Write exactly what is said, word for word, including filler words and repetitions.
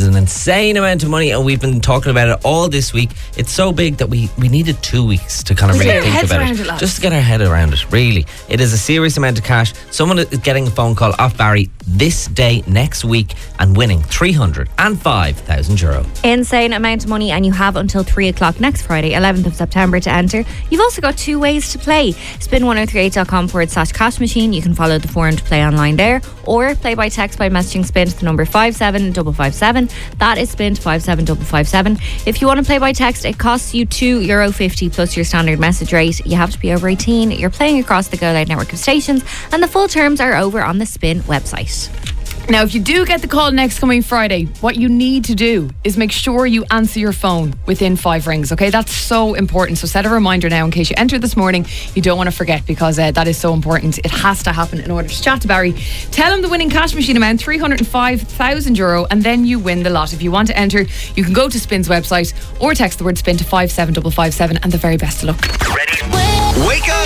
an insane amount of money, and we've been talking about it all this week. It's so big that we, we needed two weeks to kind of We really get our think heads about around it. it, lads. Just to get our head around it, really. It is a serious amount of cash. Someone is getting a phone call off Barry this day next week and winning three hundred five thousand euro. Insane amount of money, and you have until three o'clock next Friday, eleventh of September, to enter. You've also got two ways to play. spin one oh three eight dot com forward slash cash machine. You can follow the forum to play online there, or play by text by messaging spin to the number five seven five five seven. That is spin to five seven five five seven. If you want to play by text, it costs you two euro fifty plus your standard message rate. You have to be over eighteen. You're playing across the Go Loud network of stations, and the full terms are over on the Spin website. Now, if you do get the call next coming Friday, what you need to do is make sure you answer your phone within five rings, okay? That's so important. So set a reminder now in case you enter this morning. You don't want to forget, because uh, that is so important. It has to happen in order to chat to Barry. Tell him the winning cash machine amount, three hundred five thousand euro, and then you win the lot. If you want to enter, you can go to Spin's website or text the word spin to five seven five five seven, and the very best of luck. Ready? Wake up!